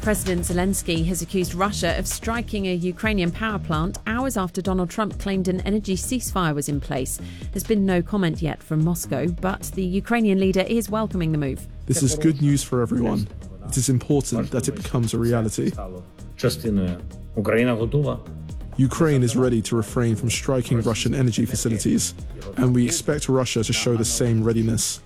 President Zelensky has accused Russia of striking a Ukrainian power plant hours after Donald Trump claimed an energy ceasefire was in place. There's been no comment yet from Moscow, but the Ukrainian leader is welcoming the move. This is good news for everyone. It is important that it becomes a reality. Ukraine is ready to refrain from striking Russian energy facilities, and we expect Russia to show the same readiness.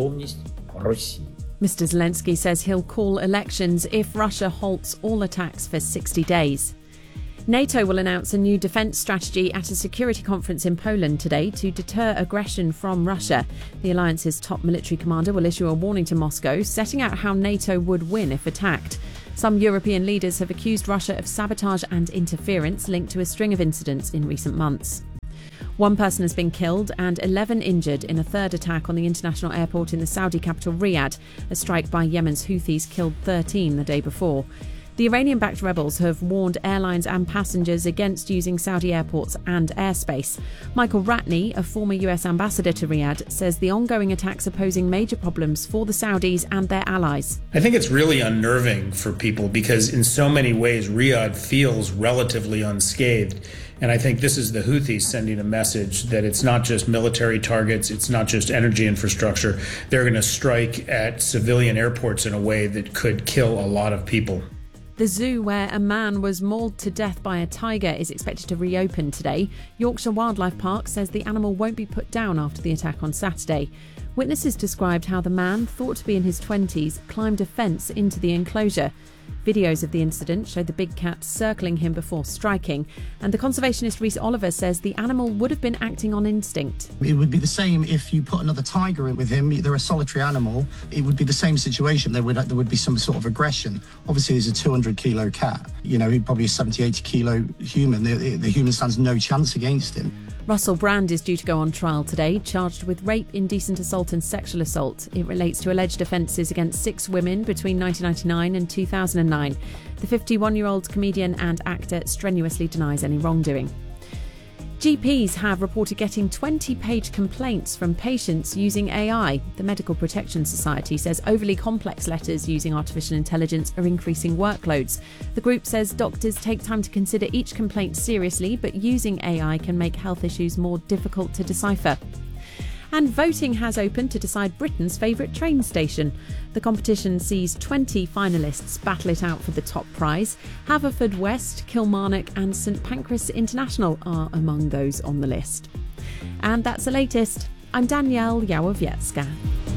Mr. Zelensky says he'll call elections if Russia halts all attacks for 60 days. NATO will announce a new defence strategy at a security conference in Poland today to deter aggression from Russia. The alliance's top military commander will issue a warning to Moscow, setting out how NATO would win if attacked. Some European leaders have accused Russia of sabotage and interference linked to a string of incidents in recent months. One person has been killed and 11 injured in a third attack on the international airport in the Saudi capital Riyadh. A strike by Yemen's Houthis killed 13 the day before. The Iranian-backed rebels have warned airlines and passengers against using Saudi airports and airspace. Michael Ratney, a former US ambassador to Riyadh, says the ongoing attacks are posing major problems for the Saudis and their allies. I think it's really unnerving for people because in so many ways Riyadh feels relatively unscathed. And I think this is the Houthis sending a message that it's not just military targets, it's not just energy infrastructure. They're going to strike at civilian airports in a way that could kill a lot of people. The zoo where a man was mauled to death by a tiger is expected to reopen today. Yorkshire Wildlife Park says the animal won't be put down after the attack on Saturday. Witnesses described how the man, thought to be in his 20s, climbed a fence into the enclosure. Videos of the incident showed the big cat circling him before striking, and the conservationist Rhys Oliver says the animal would have been acting on instinct. It would be the same if you put another tiger in with him. They're a solitary animal. It would be the same situation. There would be some sort of aggression. Obviously, there's a 200-kilo cat. You know, he's probably a 70, 80-kilo human. The human stands no chance against him. Russell Brand is due to go on trial today, charged with rape, indecent assault and sexual assault. It relates to alleged offences against 6 women between 1999 and 2009. The 51-year-old comedian and actor strenuously denies any wrongdoing. GPs have reported getting 20-page complaints from patients using AI. The Medical Protection Society says overly complex letters using artificial intelligence are increasing workloads. The group says doctors take time to consider each complaint seriously, but using AI can make health issues more difficult to decipher. And voting has opened to decide Britain's favourite train station. The competition sees 20 finalists battle it out for the top prize. Haverfordwest, Kilmarnock and St Pancras International are among those on the list. And that's the latest. I'm Danielle Yawowiecka.